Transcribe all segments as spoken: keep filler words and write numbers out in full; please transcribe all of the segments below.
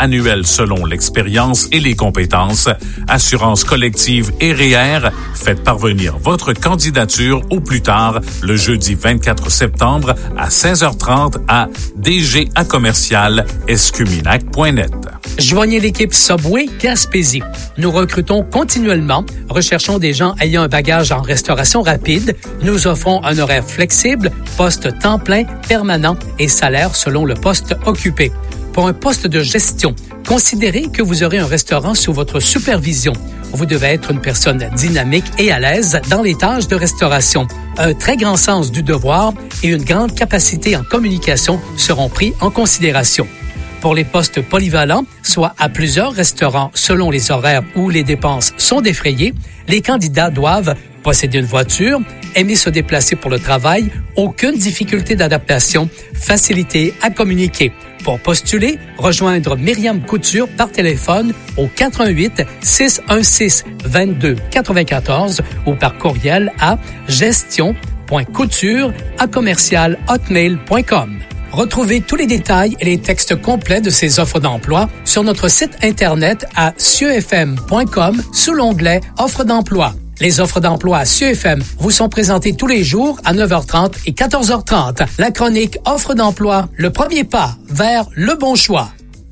annuel selon l'expérience et les compétences. Assurance collective et R E E R. Faites parvenir votre candidature au plus tard le jeudi vingt-quatre septembre à seize heures trente à d g a commercial escuminac point net. Joignez l'équipe Subway Gaspésie. Nous recrutons continuellement, recherchons des gens ayant un bagage en restauration rapide. Nous offrons un horaire flexible, poste temps plein, permanent et salaire selon le poste occupé. Pour un poste de gestion, considérez que vous aurez un restaurant sous votre supervision. Vous devez être une personne dynamique et à l'aise dans les tâches de restauration. Un très grand sens du devoir et une grande capacité en communication seront pris en considération. Pour les postes polyvalents, soit à plusieurs restaurants selon les horaires où les dépenses sont défrayées, les candidats doivent posséder une voiture, aimer se déplacer pour le travail, aucune difficulté d'adaptation, facilité à communiquer. Pour postuler, rejoindre Myriam Couture par téléphone au quatre un huit, six un six, deux deux quatre quatre ou par courriel à gestion point couture à commercial hotmail point com. Retrouvez tous les détails et les textes complets de ces offres d'emploi sur notre site Internet à cieux f m point com sous l'onglet « Offres d'emploi ». Les offres d'emploi à Cieux F M vous sont présentées tous les jours à neuf heures trente et quatorze heures trente. La chronique « Offres d'emploi », le premier pas vers le bon choix.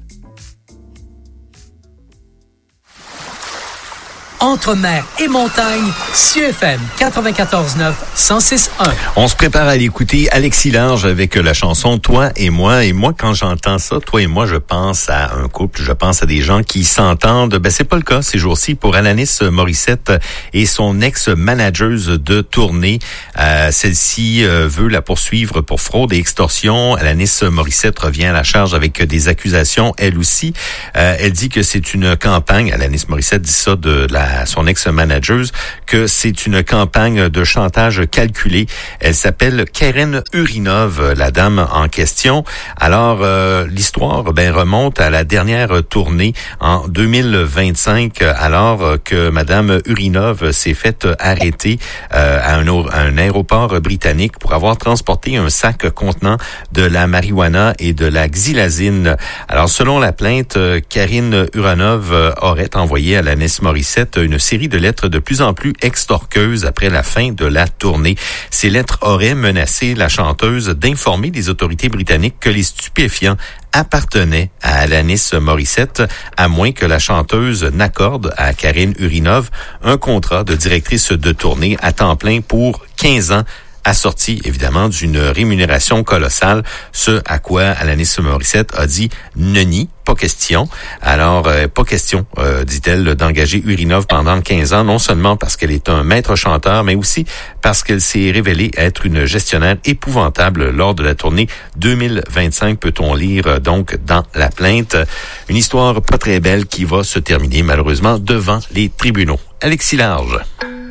Entre mer et montagne, Cieux F M quatre-vingt-quatorze neuf, cent six un. On se prépare à l'écouter Alexis Large avec la chanson Toi et moi. Et moi, quand j'entends ça, Toi et moi, je pense à un couple, je pense à des gens qui s'entendent. Ben, c'est pas le cas ces jours-ci pour Alanis Morissette et son ex-manageuse de tournée. Euh, celle-ci euh, veut la poursuivre pour fraude et extorsion. Alanis Morissette revient à la charge avec des accusations, elle aussi. Euh, elle dit que c'est une campagne. Alanis Morissette dit ça de la son ex-manageuse, que c'est une campagne de chantage calculée. Elle s'appelle Karen Urinov, la dame en question. Alors, euh, l'histoire ben, remonte à la dernière tournée en deux mille vingt-cinq, alors que Madame Urinov s'est faite arrêter euh, à, un, à un aéroport britannique pour avoir transporté un sac contenant de la marijuana et de la xylazine. Alors, selon la plainte, Karine Uranov aurait envoyé à Alanis Morissette une série de lettres de plus en plus extorqueuses après la fin de la tournée. Ces lettres auraient menacé la chanteuse d'informer les autorités britanniques que les stupéfiants appartenaient à Alanis Morissette, à moins que la chanteuse n'accorde à Karine Urinov un contrat de directrice de tournée à temps plein pour quinze ans, assorti évidemment d'une rémunération colossale, ce à quoi Alanis Morissette a dit « Neni ». Pas question. Alors, euh, pas question, euh, dit-elle, d'engager Urinov pendant quinze ans, non seulement parce qu'elle est un maître chanteur, mais aussi parce qu'elle s'est révélée être une gestionnaire épouvantable lors de la tournée deux mille vingt-cinq, peut-on lire euh, donc dans la plainte. Une histoire pas très belle qui va se terminer malheureusement devant les tribunaux. Alexis Large.